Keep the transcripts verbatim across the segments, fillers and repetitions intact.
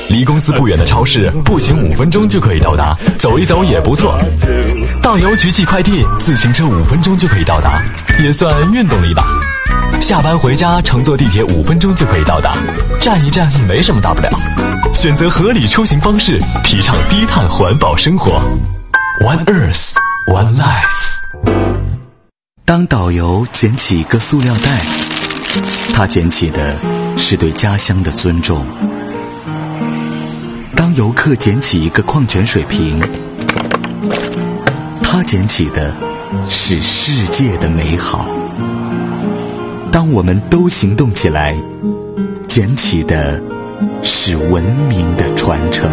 离公司不远的超市，步行五分钟就可以到达，走一走也不错。到邮局寄快递，自行车五分钟就可以到达，也算运动力吧。下班回家乘坐地铁五分钟就可以到达，站一站没什么大不了。选择合理出行方式，提倡低碳环保生活。One Earth, One Life。 当导游捡起一个塑料袋，他捡起的是对家乡的尊重。当游客捡起一个矿泉水瓶，他捡起的是世界的美好。当我们都行动起来，捡起的是文明的传承。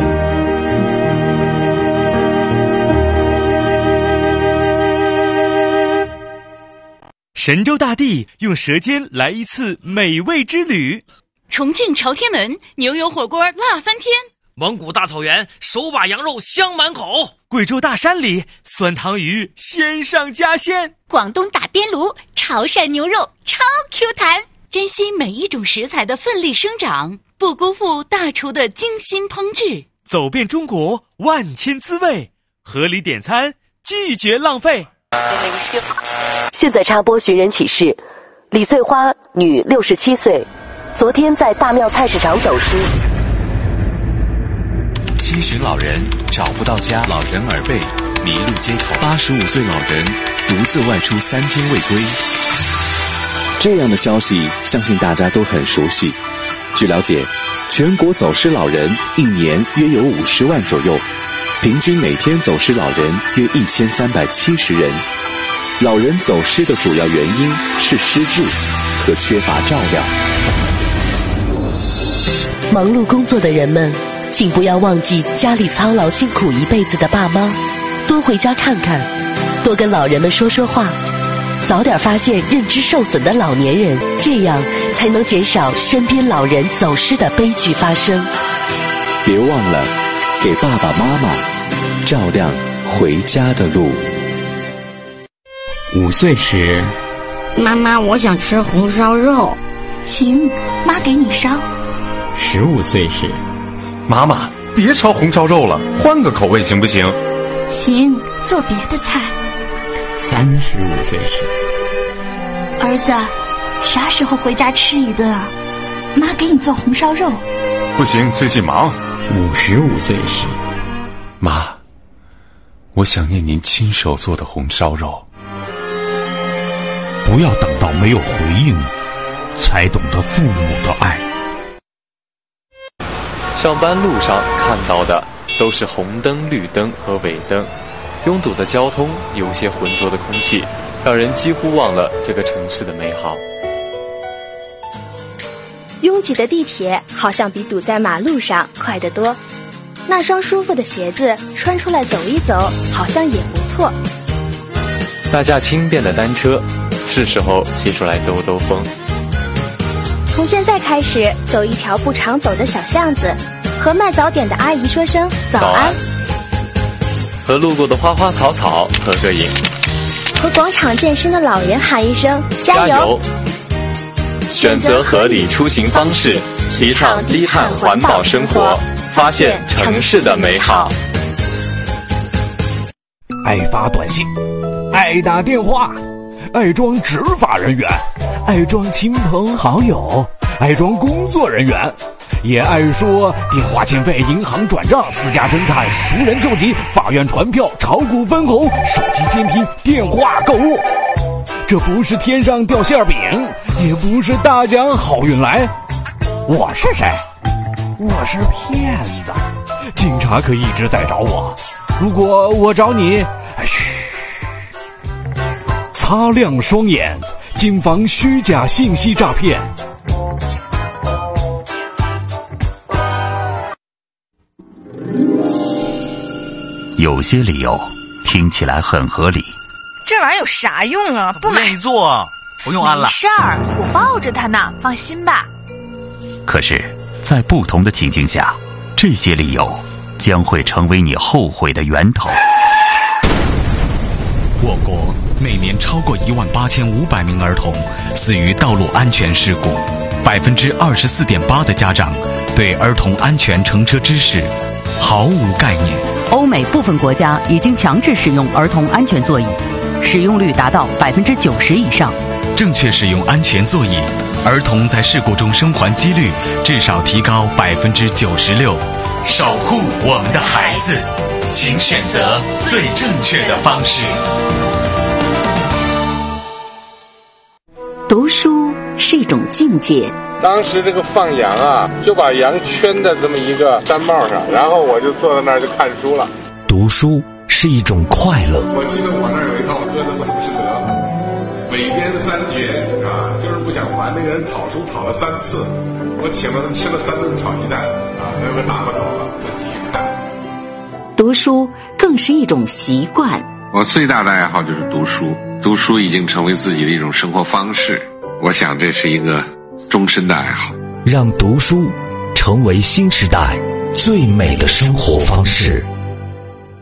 神州大地用舌尖来一次美味之旅。 重庆朝天门牛油火锅辣翻天， 蒙古大草原手把羊肉香满口， 贵州大山里酸汤鱼鲜上加鲜， 广东打边炉潮汕牛肉超 Q 弹。珍惜每一种食材的奋力生长，不辜负大厨的精心烹制。 走遍中国万千滋味，合理点餐，拒绝浪费。 现在插播寻人启事：李穗花，女，六十七岁，昨天在大庙菜市场走失。 七旬老人找不到家，老人耳背，迷路街头。八十五岁老人独自外出三天未归。 这样的消息相信大家都很熟悉。据了解，全国走失老人一年约有五十万左右，平均每天走失老人约一千三百七十人。老人走失的主要原因是失智和缺乏照料。 忙碌工作的人们，请不要忘记家里操劳辛苦一辈子的爸妈，多回家看看，多跟老人们说说话，早点发现认知受损的老年人，这样才能减少身边老人走失的悲剧发生。 别忘了给爸爸妈妈照亮回家的路。 五岁时， 妈妈，我想吃红烧肉。 行，妈给你烧。 十五岁时， 妈妈，别烧红烧肉了，换个口味行不行？ 行，做别的菜。 三十五岁时， 儿子，啥时候回家吃一顿啊？妈给你做红烧肉。 不行，最近忙。 五十五岁时， 妈，我想念您亲手做的红烧肉。 不要等到没有回应，才懂得父母的爱。 上班路上看到的都是红灯、绿灯和尾灯，拥堵的交通，有些浑浊的空气，让人几乎忘了这个城市的美好。 拥挤的地铁好像比堵在马路上快得多，那双舒服的鞋子穿出来走一走，好像也不错。 那架轻便的单车，是时候骑出来兜兜风。 从现在开始，走一条不常走的小巷子，和卖早点的阿姨说声早安，早安， 和路过的花花草草合个影， 和广场健身的老人喊一声加油。加油！ 选择合理出行方式，提倡低碳环保生活，发现城市的美好。 爱发短信，爱打电话，爱装执法人员，爱装亲朋好友，爱装工作人员，也爱说电话欠费、银行转账、私家侦探、熟人救急、法院传票、炒股分红、手机监听、电话购物。这不是天上掉馅饼，也不是大奖好运来。我是谁？我是骗子。警察可一直在找我，如果我找你，嘘，擦亮双眼，谨防虚假信息诈骗。 有些理由听起来很合理， 这玩意儿有啥用啊？不愿意做，不用安了。 没事儿，我抱着它呢，放心吧。 可是，在不同的情境下，这些理由将会成为你后悔的源头。 我国每年超过一万八千五百名儿童死于道路安全事故，百分之二十四点八的家长对儿童安全乘车知识毫无概念。 欧美部分国家已经强制使用儿童安全座椅，使用率达到百分之九十以上。 正确使用安全座椅，儿童在事故中生还几率至少提高百分之九十六。守护我们的孩子，请选择最正确的方式。 读书是一种境界。 当时这个放羊啊，就把羊圈在这么一个山帽上，然后我就坐在那儿就看书了。 读书是一种快乐。 我记得我那儿有一套歌德的《浮士德》，韦编三绝啊，就是不想还那个人讨书讨了三次，我请了他吃了三顿炒鸡蛋啊，最后打发走了，再继续看。 读书更是一种习惯。 我最大的爱好就是读书，读书已经成为自己的一种生活方式，我想这是一个终身的爱好。 让读书成为新时代最美的生活方式。